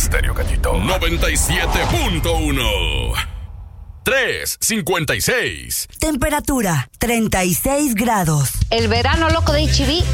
Estéreo, gatito. 97.1. 3:56. Temperatura 36 grados. El verano loco de HB